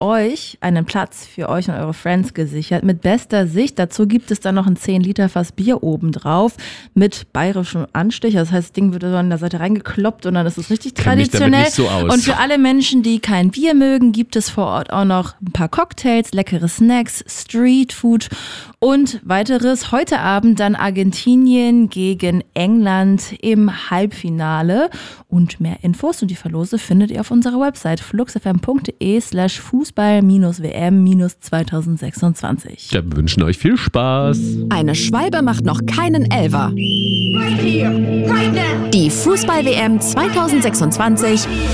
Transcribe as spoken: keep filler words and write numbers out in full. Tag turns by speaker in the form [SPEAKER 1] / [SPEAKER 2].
[SPEAKER 1] euch einen Platz für euch und eure Friends gesichert mit bester Sicht. Dazu gibt es dann noch ein zehn Liter Fass Bier obendrauf mit bayerischem Anstich. Das heißt, das Ding wird so an der Seite reingekloppt und dann ist es richtig
[SPEAKER 2] Kenn mich damit
[SPEAKER 1] traditionell.
[SPEAKER 2] nicht so aus.
[SPEAKER 1] Und für alle Menschen, die kein Bier mögen, gibt es vor Ort auch noch ein paar Cocktails, leckere Snacks, Streetfood und weiteres. Heute Abend dann Argentinien gegen England im Halbfinale. Und mehr Infos und die Verlose findet ihr auf unserer Website fluxfm.de slash Fußball-W M zweitausendsechsundzwanzig.
[SPEAKER 2] Ja, wir wünschen euch viel Spaß.
[SPEAKER 3] Eine Schwalbe macht noch keinen Elfer. Die Fußball-W M zweitausendsechsundzwanzig